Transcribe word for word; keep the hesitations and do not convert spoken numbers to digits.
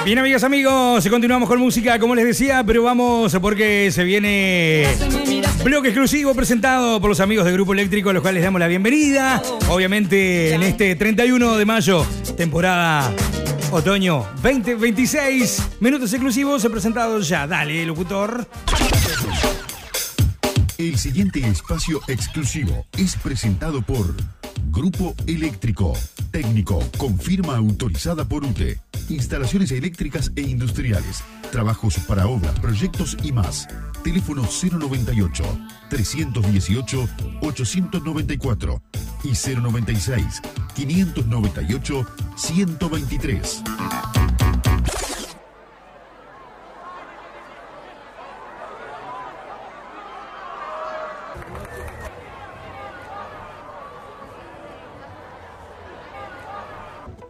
Bien, amigas, amigos, continuamos con música, como les decía, pero vamos porque se viene bloque exclusivo presentado por los amigos de Grupo Eléctrico, a los cuales les damos la bienvenida. Obviamente, en este treinta y uno de mayo, temporada otoño veinte veintiséis, minutos exclusivos presentados ya. Dale, locutor. El siguiente espacio exclusivo es presentado por Grupo Eléctrico, técnico con firma autorizada por U T E. Instalaciones eléctricas e industriales, trabajos para obras, proyectos y más. Teléfono cero noventa y ocho, trescientos dieciocho, ochocientos noventa y cuatro y cero noventa y seis, quinientos noventa y ocho, ciento veintitrés.